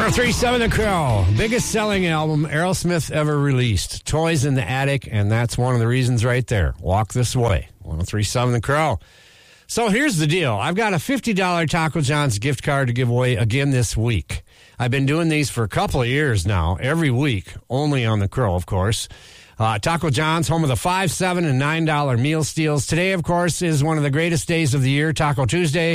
103.7 The Crow, biggest selling album Aerosmith ever released. Toys in the Attic, and that's one of the reasons right there. Walk This Way. 103.7 The Crow. So here's the deal. I've got a $50 Taco John's gift card to give away again this week. I've been doing these for a couple of years now, every week, only on The Crow, of course. Taco John's, home of the $5, $7, and $9 meal steals. Today, of course, is one of the greatest days of the year, Taco Tuesday.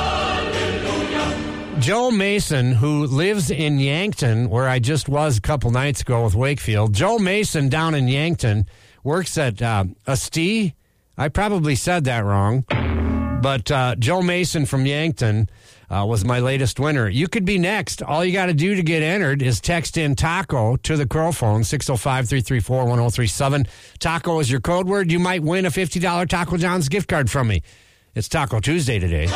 Joe Mason, who lives in Yankton, where I just was a couple nights ago with Wakefield. Joe Mason down in Yankton works at Asti. I probably said that wrong. But Joe Mason from Yankton was my latest winner. You could be next. All you got to do to get entered is text in TACO to the Crow phone, 605-334-1037. TACO is your code word. You might win a $50 Taco John's gift card from me. It's Taco Tuesday today.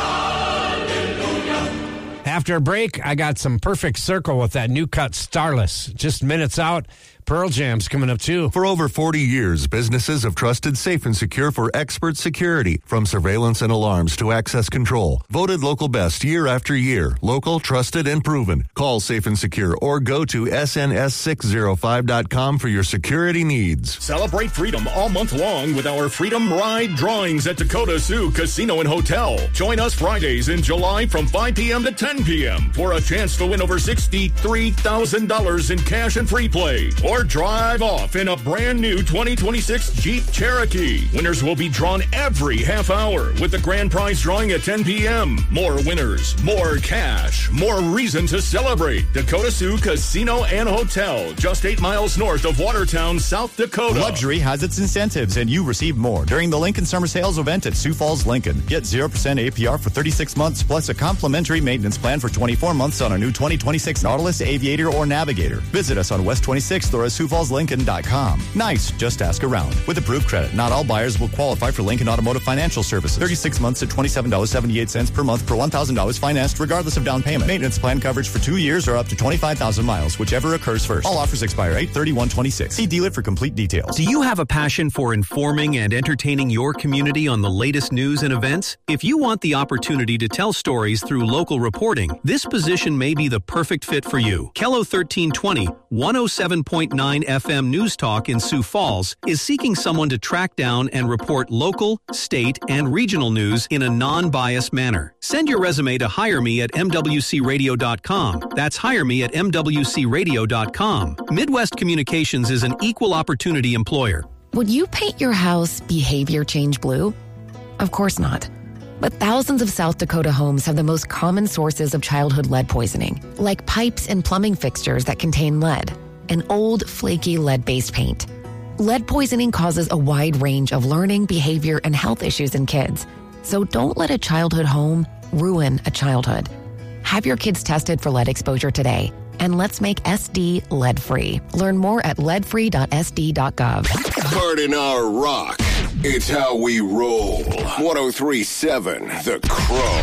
After a break, I got some Perfect Circle with that new cut Starless. Just minutes out. Pearl Jam's coming up, too. For over 40 years, businesses have trusted Safe and Secure for expert security, from surveillance and alarms to access control. Voted local best year after year. Local, trusted, and proven. Call Safe and Secure or go to sns605.com for your security needs. Celebrate freedom all month long with our Freedom Ride drawings at Dakota Sioux Casino and Hotel. Join us Fridays in July from 5 p.m. to 10 p.m. for a chance to win over $63,000 in cash and free play. Or drive off in a brand new 2026 Jeep Cherokee. Winners will be drawn every half hour with the grand prize drawing at 10 p.m. More winners, more cash, more reason to celebrate. Dakota Sioux Casino and Hotel, just 8 miles north of Watertown, South Dakota. Luxury has its incentives, and you receive more during the Lincoln Summer Sales event at Sioux Falls, Lincoln. Get 0% APR for 36 months, plus a complimentary maintenance plan for 24 months on a new 2026 Nautilus, Aviator, or Navigator. Visit us on West 26th or SiouxFallsLincoln.com. Nice, just ask around. With approved credit, not all buyers will qualify for Lincoln Automotive Financial Services. 36 months at $27.78 per month per $1,000 financed, regardless of down payment. Maintenance plan coverage for 2 years or up to 25,000 miles, whichever occurs first. All offers expire 8/31/26. See dealer for complete details. Do you have a passion for informing and entertaining your community on the latest news and events? If you want the opportunity to tell stories through local reporting, this position may be the perfect fit for you. Kello 1320, 107.9 FM News Talk in Sioux Falls is seeking someone to track down and report local, state, and regional news in a non-biased manner. Send your resume to hireme@mwcradio.com. That's hireme@mwcradio.com. Midwest Communications is an equal opportunity employer. Would you paint your house behavior change blue? Of course not. But thousands of South Dakota homes have the most common sources of childhood lead poisoning, like pipes and plumbing fixtures that contain lead, and old, flaky lead-based paint. Lead poisoning causes a wide range of learning, behavior, and health issues in kids. So don't let a childhood home ruin a childhood. Have your kids tested for lead exposure today, and let's make SD lead-free. Learn more at leadfree.sd.gov. Burning our rock. It's how we roll. 103.7 The Crow.